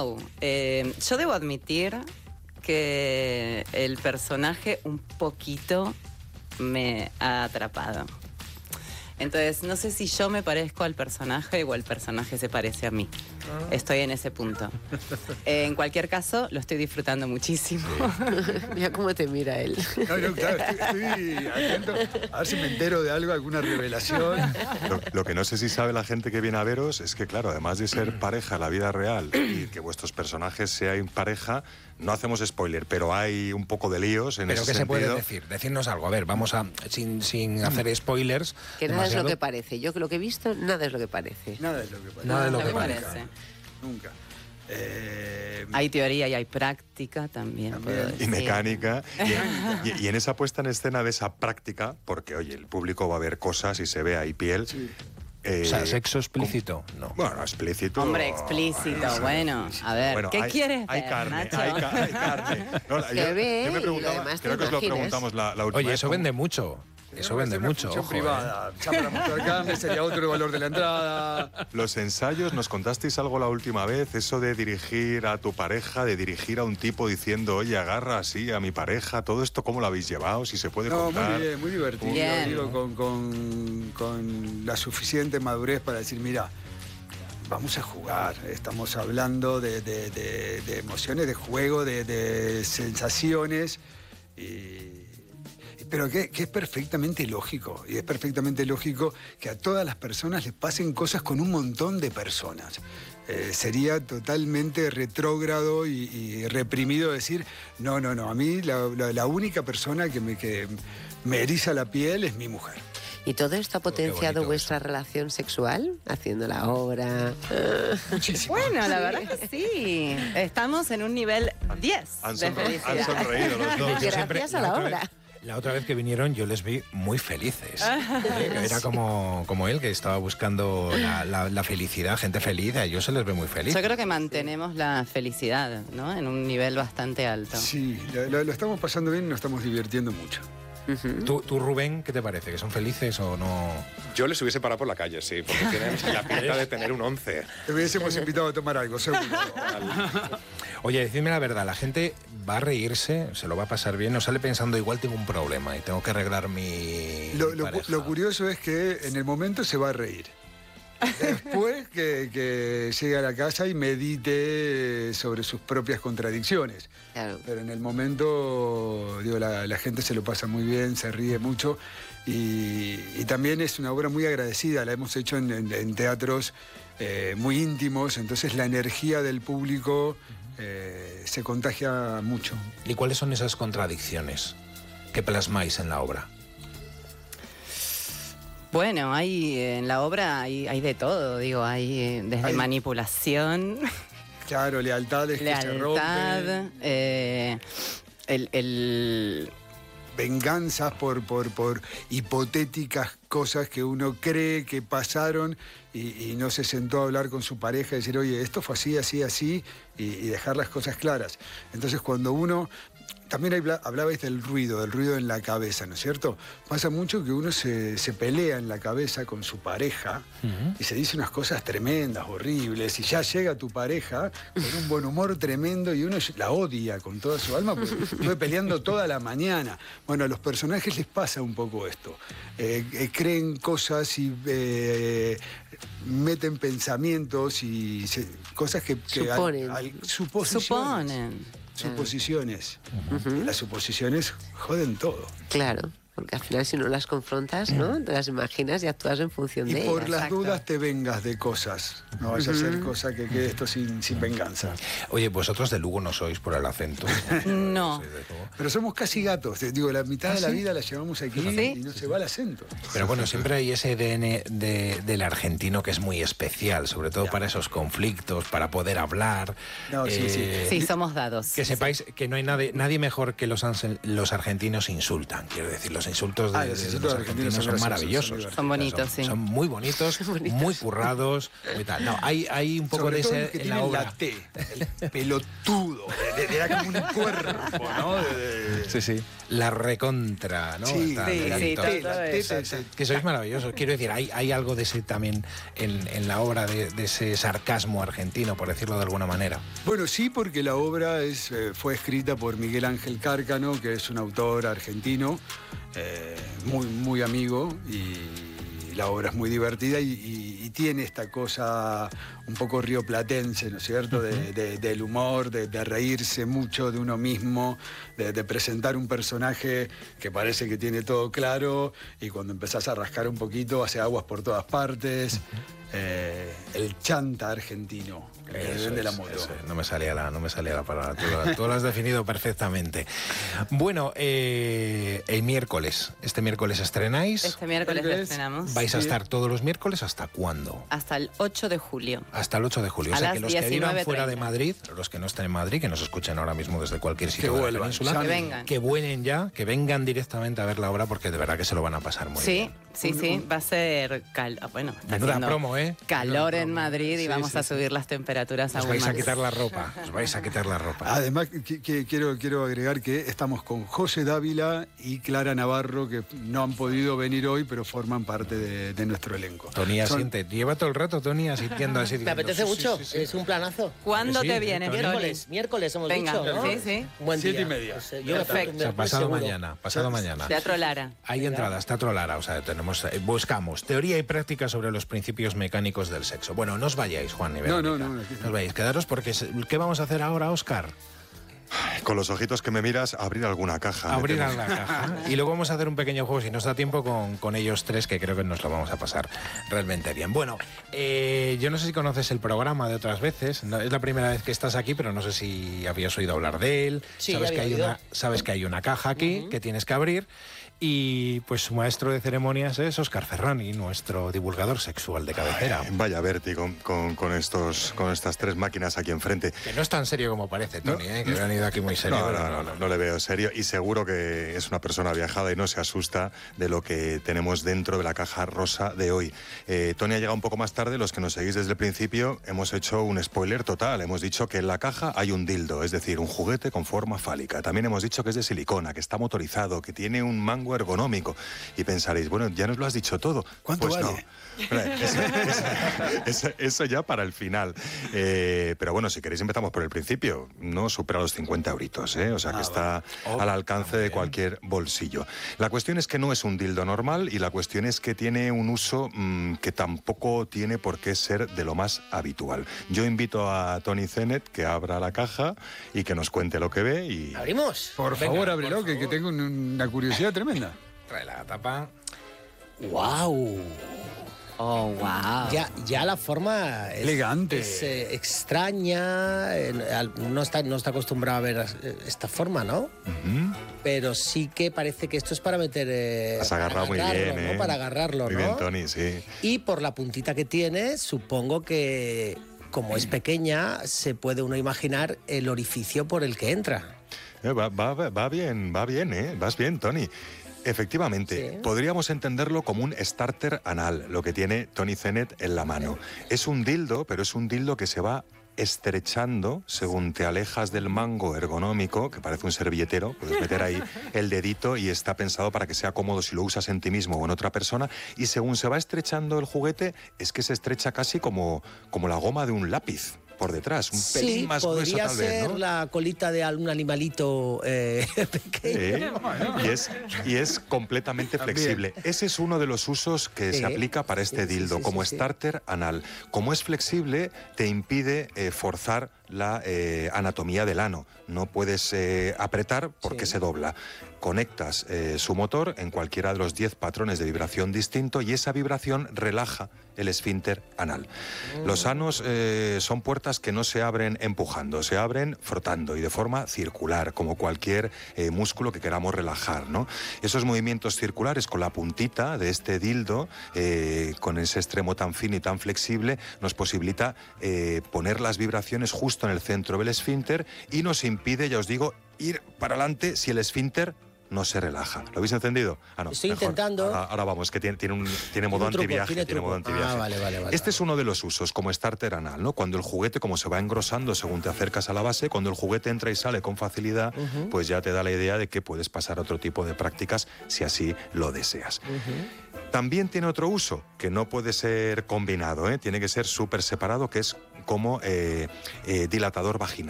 Wow. Yo debo admitir que el personaje un poquito me ha atrapado. Entonces, no sé si yo me parezco al personaje o el personaje se parece a mí. Estoy en ese punto. En cualquier caso, lo estoy disfrutando muchísimo. Mira cómo te mira él. No, claro, estoy atento a ver si me entero de algo, alguna revelación. Lo que no sé si sabe la gente que viene a veros es que, claro, además de ser pareja en la vida real y que vuestros personajes sean pareja, no hacemos spoiler, pero hay un poco de líos en ese sentido. ¿Pero qué se puede decir? Decirnos algo. A ver, vamos a, sin hacer spoilers. Que nada es lo que parece. Yo que lo que he visto, nada es lo que parece. Nada es lo que parece. Nada es lo que parece. Nunca. Hay teoría y hay práctica también. Y mecánica. Y en esa puesta en escena de esa práctica, porque, oye, el público va a ver cosas y se ve ahí piel. Sí. O sea, ¿sexo explícito? No. Bueno, explícito. Hombre, explícito, bueno. A ver, Bueno, ¿qué quieres hay ver, carne, Nacho? hay carne. No, Se ve, yo me y lo preguntaba, demás te creo que os lo imaginas. preguntamos la última Oye, vez. eso vende mucho. Eso vende mucho. Función Ojo, privada. Ya para mostrar carne sería otro valor de la entrada. Los ensayos, nos contasteis algo la última vez, eso de dirigir a tu pareja, de dirigir a un tipo diciendo, oye, agarra así a mi pareja, todo esto, ¿cómo lo habéis llevado? Si se puede contar. Muy bien, muy divertido. Bien. Digo, con la suficiente madurez para decir, mira, vamos a jugar. Estamos hablando de emociones, de juego, de sensaciones. Pero que es perfectamente lógico, y es perfectamente lógico que a todas las personas les pasen cosas con un montón de personas. Sería totalmente retrógrado y reprimido decir, no, a mí la única persona que me eriza la piel es mi mujer. ¿Y todo esto ha potenciado bonito vuestra relación sexual? Haciendo la obra. Muchísimo. Bueno, la verdad que sí. Estamos en un nivel 10 Han de felicidad. sonreído los dos. Yo siempre- Gracias a la otra obra. vez- La otra vez que vinieron yo les vi muy felices. Era como él, que estaba buscando la felicidad, gente feliz, a ellos se les ve muy feliz. Yo creo que mantenemos la felicidad, ¿no? En un nivel bastante alto. Sí, lo estamos pasando bien y nos estamos divirtiendo mucho. ¿Tú, Rubén, qué te parece? ¿Que son felices o no? Yo les hubiese parado por la calle, sí, porque tienen la pinta de tener un 11. Te hubiésemos invitado a tomar algo, seguro. Oye, decidme la verdad, la gente va a reírse, se lo va a pasar bien, no sale pensando igual tengo un problema y tengo que arreglar mi pareja. Lo curioso es que en el momento se va a reír. Después que llegue a la casa y medite sobre sus propias contradicciones. Claro. Pero en el momento, digo, la gente se lo pasa muy bien, se ríe mucho y también es una obra muy agradecida, la hemos hecho en teatros muy íntimos, entonces la energía del público se contagia mucho. ¿Y cuáles son esas contradicciones que plasmáis en la obra? Bueno, en la obra hay de todo, digo, hay desde Hay- manipulación, Claro, lealtades que se lealtad, rompen, el venganzas por hipotéticas cosas que uno cree que pasaron y no se sentó a hablar con su pareja y decir, oye, esto fue así, así, así, y dejar las cosas claras. Entonces cuando uno... También hablabais del ruido en la cabeza, ¿no es cierto? Pasa mucho que uno se pelea en la cabeza con su pareja y se dice unas cosas tremendas, horribles, y ya llega tu pareja con un buen humor tremendo y uno la odia con toda su alma porque estuve peleando toda la mañana. Bueno, a los personajes les pasa un poco esto. Creen cosas y meten pensamientos y cosas que Suponen. suponen. Suposiciones. Y las suposiciones joden todo. Claro, porque al final si no las confrontas, ¿no? Te las imaginas y actúas en función Y de por ellas. las Exacto. dudas te vengas de cosas. No vaya a ser cosa que quede esto sin venganza. Oye, vosotros de Lugo no sois por el acento. No. Sois de Lugo. Pero somos casi gatos. Digo, la mitad de la vida la llevamos aquí ¿Sí? y no se va el acento. Pero bueno, siempre hay ese ADN del argentino que es muy especial, sobre todo para esos conflictos, para poder hablar. No, sí, sí. Sí, somos dados. Que sepáis que no hay nadie mejor que los argentinos insultan, quiero decir, los insultos de, los de insultos los argentinos argentinos son son maravillosos. graciosos, son bonitos, sí. Son muy bonitos, muy currados, muy tal. No, hay un poco Sobre de todo ese los que en la tienen obra. la T, el pelotudo, era como un cuerpo, ¿no? Sí, sí. La recontra, ¿no? Sí, Tal, sí, tal, sí, tal. todo la eso. teta, Que sois maravillosos. Quiero decir, hay algo de ese también en la obra, de ese sarcasmo argentino, por decirlo de alguna manera. Bueno, sí, porque la obra fue escrita por Miguel Ángel Cárcano, que es un autor argentino, muy, muy amigo, y la obra es muy divertida y tiene esta cosa un poco rioplatense, ¿no es cierto?, del humor, de reírse mucho de uno mismo, de presentar un personaje que parece que tiene todo claro y cuando empezás a rascar un poquito hace aguas por todas partes. El chanta argentino, el de la moto. Eso es. No me salía la palabra. Tú lo has definido perfectamente. Bueno, el miércoles. Este miércoles estrenáis. Este miércoles lo estrenamos. ¿Vais a estar todos los miércoles hasta cuándo? Hasta el 8 de julio. Hasta el 8 de julio. A O sea, las que los que vivan 19:30. fuera de Madrid, los que no estén en Madrid, que nos escuchen ahora mismo desde cualquier sitio de la vuelvan, península, que vengan. que vuelen ya, que vengan directamente a ver la obra, porque de verdad que se lo van a pasar muy Sí, bien. sí, va a ser bueno, está Menuda haciendo promo, ¿eh? calor en Madrid y Sí, vamos sí, a subir las temperaturas Os aún vais a más. quitar la ropa. Os vais a quitar la ropa. Además, quiero agregar que estamos con José Dávila y Clara Navarro, que no han podido venir hoy, pero forman parte de nuestro elenco. Tony Son- asiente. Lleva todo el rato Tony asintiendo así. Me diciendo, apetece sí, mucho, sí, sí. es un planazo. ¿Cuándo Sí, te sí, vienes, Tony. Tony? Miércoles hemos Venga, dicho, ¿no? sí, sí. Buen día. 7:30. Pues, yo me Perfecto. apunto un O sea, miércoles pasado seguro. mañana. Teatro Lara. Hay entradas, Teatro Lara, o sea, buscamos teoría y práctica sobre los principios mecánicos del sexo. Bueno, no os vayáis, Juan ni No, Verónica. no. No os vayáis, quedaros porque ¿qué vamos a hacer ahora, Óscar? Con los ojitos que me miras, abrir alguna caja. me Abrir temo. la caja. Y luego vamos a hacer un pequeño juego, si nos da tiempo, con ellos tres, que creo que nos lo vamos a pasar realmente bien. Bueno, yo no sé si conoces el programa de otras veces. No, es la primera vez que estás aquí, pero no sé si habías oído hablar de él. Sí, sabes, ya que había oído. sabes que hay una caja aquí que tienes que abrir. Y pues su maestro de ceremonias es Óscar Ferrani, nuestro divulgador sexual de cabecera. Ay, vaya vértigo con estas tres máquinas aquí enfrente. Que no es tan serio como parece, Tony, que han ido aquí muy serio. No, pero no le veo serio y seguro que es una persona viajada y no se asusta de lo que tenemos dentro de la caja rosa de hoy. Tony ha llegado un poco más tarde, los que nos seguís desde el principio hemos hecho un spoiler total, hemos dicho que en la caja hay un dildo, es decir, un juguete con forma fálica. También hemos dicho que es de silicona, que está motorizado, que tiene un mango ergonómico y pensaréis, bueno, ya nos lo has dicho todo. ¿Cuánto Pues vale? Eso ya para el final. Pero bueno, si queréis empezamos por el principio. No supera los 50 euritos, ¿eh? O sea que está al alcance de cualquier bolsillo. La cuestión es que no es un dildo normal y la cuestión es que tiene un uso que tampoco tiene por qué ser de lo más habitual. Yo invito a Tony Zenet que abra la caja y que nos cuente lo que ve y... ¿Abrimos? Por Venga, favor, por ábrelo, que tengo una curiosidad tremenda. trae la tapa. ¡Wow! Oh, wow. Ya la forma es, Elegante. es extraña, no está acostumbrado a ver esta forma, ¿no? Pero sí que parece que esto es para meter... Has para agarrado muy agarrarlo, bien, ¿no? ¿eh? Para agarrarlo, Muy ¿no? bien, Tony, sí. Y por la puntita que tiene, supongo que, como es pequeña, se puede uno imaginar el orificio por el que entra. Va bien, ¿eh? Vas bien, Tony. Efectivamente, Sí. podríamos entenderlo como un starter anal, lo que tiene Tony Zenet en la mano. Es un dildo, pero es un dildo que se va estrechando según te alejas del mango ergonómico, que parece un servilletero, puedes meter ahí el dedito y está pensado para que sea cómodo si lo usas en ti mismo o en otra persona, y según se va estrechando el juguete, es que se estrecha casi como la goma de un lápiz por detrás, un pelín Sí, más grueso podría tal ser vez, ¿no? la colita de algún animalito pequeño. Y es completamente También. flexible. Ese es uno de los usos que Sí. se aplica para este Sí, dildo, sí, como sí. starter anal. Como es flexible, te impide forzar la anatomía del ano. No puedes apretar porque Sí. se dobla. Conectas su motor en cualquiera de los 10 patrones de vibración distinto y esa vibración relaja el esfínter anal. Los anos son puertas que no se abren empujando, se abren frotando y de forma circular, como cualquier músculo que queramos relajar, ¿no? Esos movimientos circulares con la puntita de este dildo, con ese extremo tan fino y tan flexible, nos posibilita poner las vibraciones justo en el centro del esfínter y nos impide, ya os digo, ir para adelante si el esfínter no se relaja. ¿Lo habéis encendido? Ah, no, Estoy mejor. intentando. Ahora vamos, que tiene modo truco, antiviaje. tiene Tiene modo truco. antiviaje. Vale. Este es uno de los usos, como starter anal, ¿no? Cuando el juguete, como se va engrosando según te acercas a la base, cuando el juguete entra y sale con facilidad, pues ya te da la idea de que puedes pasar a otro tipo de prácticas si así lo deseas. También tiene otro uso, que no puede ser combinado, ¿eh? Tiene que ser súper separado, que es como dilatador vaginal.